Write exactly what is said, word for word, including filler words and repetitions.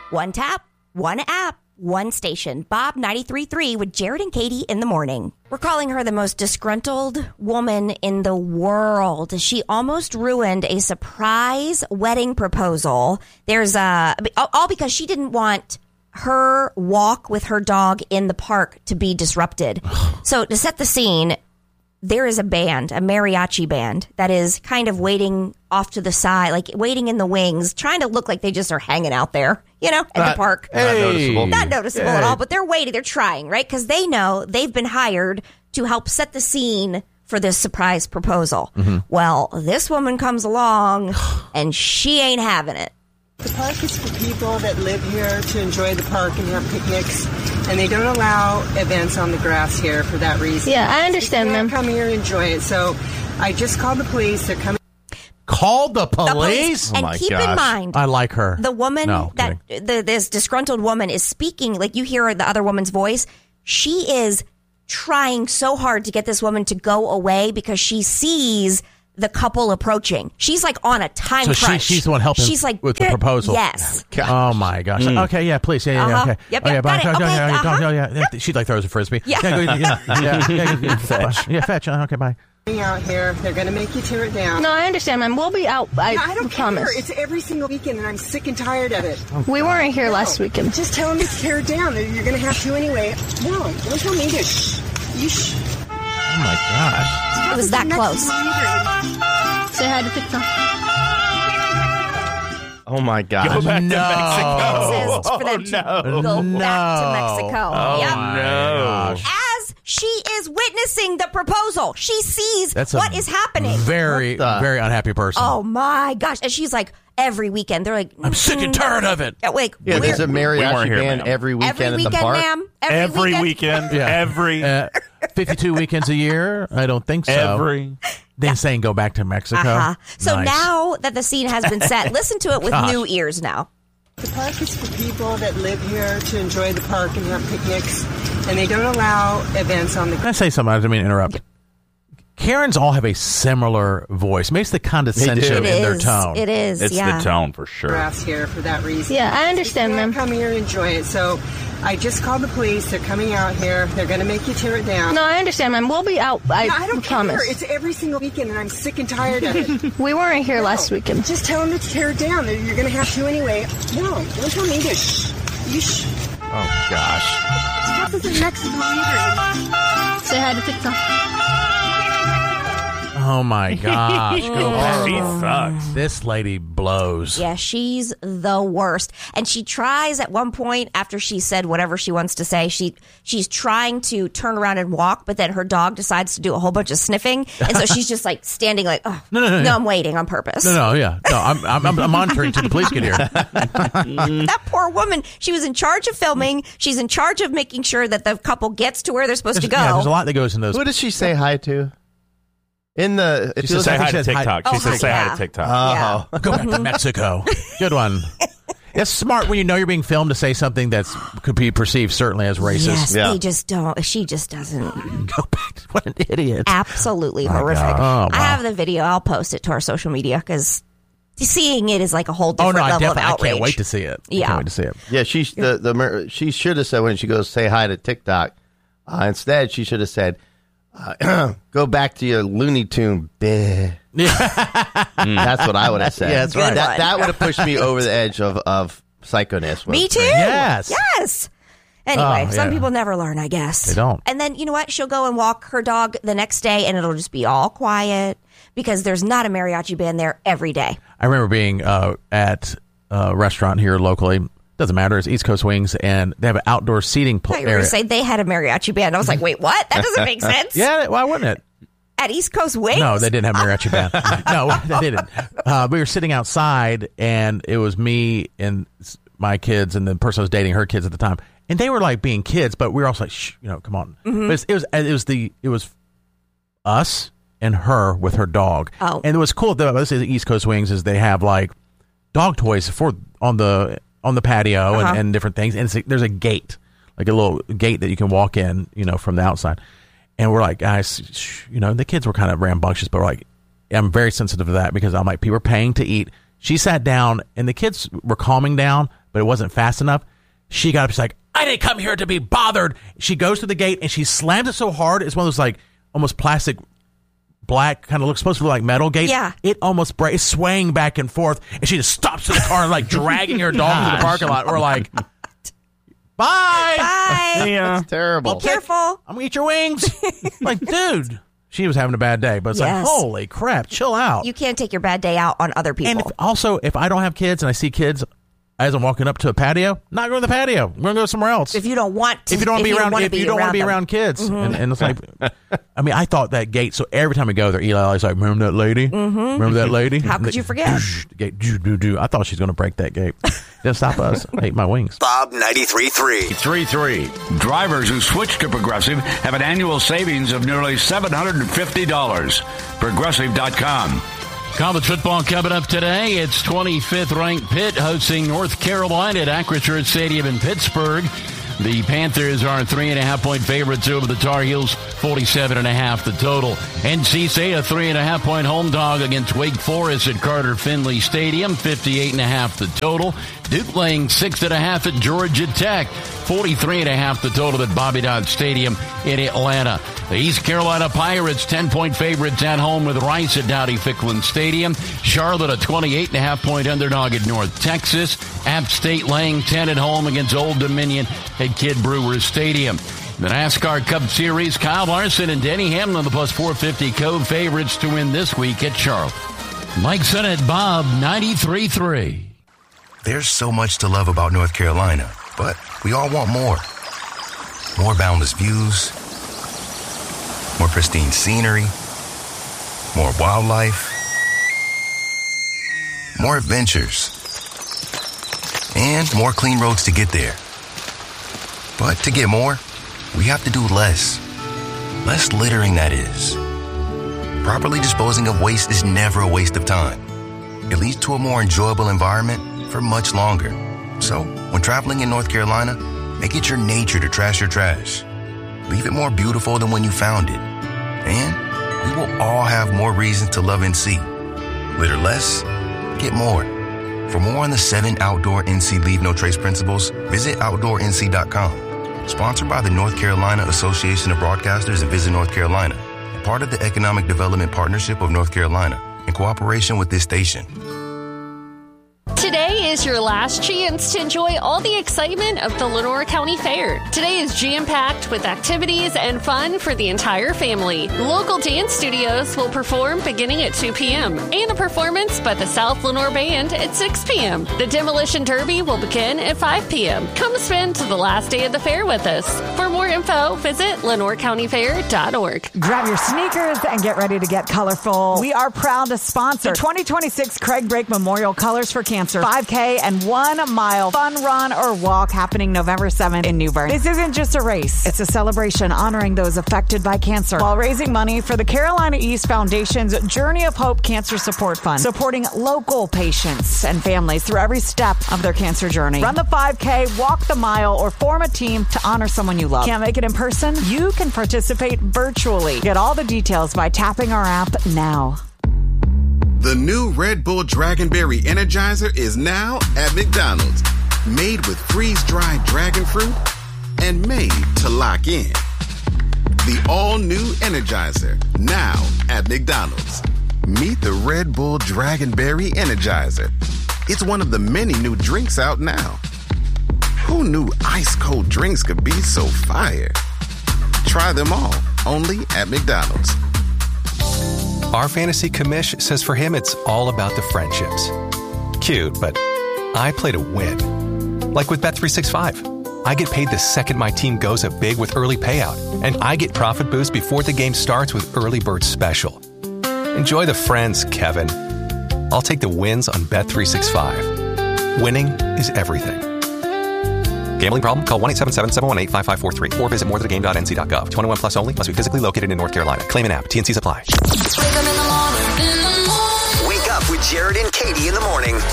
One tap, one app, one station. Bob ninety-three point three with Jared and Katie in the morning. We're calling her the most disgruntled woman in the world. She almost ruined a surprise wedding proposal. There's a, all because she didn't want her walk with her dog in the park to be disrupted. So to set the scene, there is a band, a mariachi band, that is kind of waiting off to the side, like waiting in the wings, trying to look like they just are hanging out there, you know, at Not, the park. Not hey. noticeable. Not noticeable hey. at all, but they're waiting. They're trying, right? Because they know they've been hired to help set the scene for this surprise proposal. Mm-hmm. Well, this woman comes along and she ain't having it. The park is for people that live here to enjoy the park and have picnics, and they don't allow events on the grass here for that reason. Yeah, I understand you can't them. Come here and enjoy it. So I just called the police. They're coming. Called the police? The police. Oh and my keep gosh. in mind, I like her. The woman no, that the, this disgruntled woman is speaking, like you hear the other woman's voice. She is trying so hard to get this woman to go away because she sees the couple approaching. She's like on a time so crunch. She, she's the one helping she's like, with the proposal. Yes. Oh my gosh. Mm. Okay, yeah, please. Yeah, yeah, uh-huh. yeah. Okay. Yep, oh, yeah, yep, bye. got it. Okay, Okay, yeah, uh-huh. yeah, yeah. Yep. She like throws a frisbee. Yeah. Yeah, go, yeah, yeah, yeah, yeah, yeah. Fetch. Yeah, fetch. Okay, bye. Out here, they're going to make you tear it down. No, I understand, ma'am. We'll be out. I, no, I don't promise. care. It's every single weekend, and I'm sick and tired of it. Oh, we weren't here no. last weekend. Just tell them to tear it down. You're going to have to anyway. No, don't tell me to shh. You shh. Oh my gosh. It was that close. Say hi to TikTok. Oh my gosh. Go back no. to Mexico. For them to oh, no. go no. back to Mexico. Oh, yep. no. As she is witnessing the proposal, she sees That's what a is happening. Very, very unhappy person. Oh my gosh. And she's like, every weekend, they're like, I'm sick and tired of it. Yeah, wait, Yeah, there's a mariachi here, band ma'am. every weekend every at the weekend, park. ma'am. Every, Every weekend. weekend. Yeah. Every. Uh, fifty-two weekends a year? I don't think so. Every. They're saying go back to Mexico. Uh-huh. So Nice. now that the scene has been set, listen to it with Gosh. new ears now. The park is for people that live here to enjoy the park and have picnics, and they don't allow events on the Can I say something? I didn't mean to interrupt. Karens all have a similar voice. Maybe it's the condescension in It their is. tone. It is, It's yeah. the tone for sure. grass here for that reason. Yeah, I understand, you can't ma'am. come here and enjoy it. So I just called the police. They're coming out here. They're going to make you tear it down. No, I understand, ma'am. We'll be out. I, No, I don't promise. care. It's every single weekend, and I'm sick and tired of it. We weren't here No, last weekend. Just tell them to tear it down. You're going to have to anyway. No, don't tell me to shh. You shh. Oh gosh. Stop this in Mexico either. Say hi to TikTok. Oh my gosh. Go back. She sucks. This lady blows. Yeah, she's the worst. And she tries at one point after she said whatever she wants to say, she she's trying to turn around and walk, but then her dog decides to do a whole bunch of sniffing. And so she's just like standing like, oh, No, no, no, no, no. I'm waiting on purpose. No, no, yeah. No, I'm, I'm, I'm, I'm monitoring till the police get here. That poor woman, she was in charge of filming. She's in charge of making sure that the couple gets to where they're supposed to go. Yeah, there's a lot that goes in those. Who does she say hi to? In the She says say hi to TikTok. She Oh, says hi, say hi yeah. to TikTok. Oh, Yeah. Go back to Mexico. Good one. It's smart when you know you're being filmed to say something that could be perceived certainly as racist. Yes, Yeah. they just don't. She just doesn't. Go back. To, what an idiot. Absolutely My horrific. God. Oh, I wow. have the video. I'll post it to our social media because seeing it is like a whole Oh different no, I level of definitely I outrage. can't wait to see it. I Yeah. can't wait to see it. yeah. She the the mer- she should have said when she goes say hi to TikTok. Uh, instead, she should have said, uh, "Go back to your Looney Tune." Bleh. That's what I would have said. Yeah, that's right. That, one. that would have pushed me over the edge of of psychoness. Me too. Yes. Yes. Anyway, Oh, some yeah. people never learn, I guess. They don't. And then, you know what? She'll go and walk her dog the next day and it'll just be all quiet because there's not a mariachi band there every day. I remember being uh, at a restaurant here locally. Doesn't matter. It's East Coast Wings, and they have an outdoor seating I pl- thought you were going area. to say they had a mariachi band. I was like, wait, what? That doesn't make sense. Yeah, why wouldn't it? At East Coast Wings? No, they didn't have a mariachi band. No, they didn't. Uh, we were sitting outside, and it was me and s- my kids, and the person I was dating, her kids at the time, and they were like being kids, but we were also like, shh, you know, come on. Mm-hmm. But it's, it was it was the it was us and her with her dog. Oh. And what's cool about this is East Coast Wings is they have like dog toys for on the on the patio Uh-huh. and, and different things, and it's a, there's a gate, like a little gate that you can walk in, you know, from the outside. And we're like, guys, shh, you know, the kids were kind of rambunctious, but we're like, I'm very sensitive to that because I'm like, people are paying to eat. She sat down and the kids were calming down, but it wasn't fast enough. She got up. She's like, I didn't come here to be bothered. She goes to the gate and she slams it so hard. It's one of those like almost plastic black kind of looks supposed to look like metal gate. Yeah. It almost breaks, it's swaying back and forth. And she just stops in the car and like dragging her dog to the parking lot. We're like, bye. Bye. Yeah. That's terrible. Be careful. I'm going to eat your wings. Like, dude. She was having a bad day, but it's Yes. like, holy crap, chill out. You can't take your bad day out on other people. And if, also, if I don't have kids and I see kids as I'm walking up to a patio, not going to the patio. I'm going to go somewhere else. if you don't want to, if you don't want to be around, wanna if you don't want to be them. around kids, Mm-hmm. and, and it's like, I mean, I thought that gate. So every time we go there, Eli's like, "Remember that lady? Mm-hmm. Remember that lady? How could you forget? The gate, do, do, do. I thought she's going to break that gate. Didn't stop us. I ate my wings. Bob ninety-three point three. three three. Drivers who switch to Progressive have an annual savings of nearly seven hundred fifty dollars. Progressive dot com. College football coming up today. It's twenty-fifth ranked Pitt hosting North Carolina at Acrisure Stadium in Pittsburgh. The Panthers are three and a half point favorites over the Tar Heels, forty-seven and a half the total. N C State a three and a half point home dog against Wake Forest at Carter Finley Stadium, fifty-eight and a half the total. Duke laying six and a half at Georgia Tech, forty-three and a half the total at Bobby Dodd Stadium in Atlanta. The East Carolina Pirates ten point favorites at home with Rice at Dowdy-Ficklin Stadium. Charlotte a twenty-eight and a half point underdog at North Texas. App State laying ten at home against Old Dominion at Kid Brewer Stadium. The NASCAR Cup Series, Kyle Larson and Denny Hamlin, the plus four fifty Cove favorites to win this week at Charlotte. Mike Sennett, Bob ninety-three point three. There's so much to love about North Carolina, but we all want more. More boundless views, more pristine scenery, more wildlife, more adventures, and more clean roads to get there. But to get more, we have to do less. Less littering, that is. Properly disposing of waste is never a waste of time. It leads to a more enjoyable environment for much longer. So, when traveling in North Carolina, make it your nature to trash your trash. Leave it more beautiful than when you found it. And we will all have more reasons to love N C. Litter less, get more. For more on the seven outdoor N C Leave No Trace principles, visit outdoor N C dot com. Sponsored by the North Carolina Association of Broadcasters and Visit North Carolina. Part of the Economic Development Partnership of North Carolina in cooperation with this station. Today is your last chance to enjoy all the excitement of the Lenoir County Fair. Today is jam-packed with activities and fun for the entire family. Local dance studios will perform beginning at two p.m. and a performance by the South Lenoir Band at six p.m. The Demolition Derby will begin at five p.m. Come spend the last day of the fair with us. For more info, visit lenoir county fair dot org. Grab your sneakers and get ready to get colorful. We are proud to sponsor twenty twenty-six Craig Brake Memorial Colors for Cancer five K and one mile fun run or walk happening November seventh in New Bern. This isn't just a race. It's a celebration honoring those affected by cancer while raising money for the Carolina East Foundation's Journey of Hope Cancer Support Fund, supporting local patients and families through every step of their cancer journey. Run the five K, walk the mile, or form a team to honor someone you love. Can't make it in person? You can participate virtually. Get all the details by tapping our app now. The new Red Bull Dragonberry Energizer is now at McDonald's. Made with freeze-dried dragon fruit and made to lock in. The all-new Energizer, now at McDonald's. Meet the Red Bull Dragonberry Energizer. It's one of the many new drinks out now. Who knew ice-cold drinks could be so fire? Try them all, only at McDonald's. Our fantasy commish says for him it's all about the friendships. Cute, but I play to win. Like with Bet three sixty-five. I get paid the second my team goes up big with early payout, and I get profit boost before the game starts with Early Bird Special. Enjoy the friends, Kevin. I'll take the wins on Bet three sixty-five. Winning is everything. Gambling problem? Call one eight seven seven, seven one eight, five five four three or visit more than the game dot n c dot gov. twenty-one plus only. Must be physically located in North Carolina. Claim an app. T and C's apply. Wake up with Jared and Katie in the morning.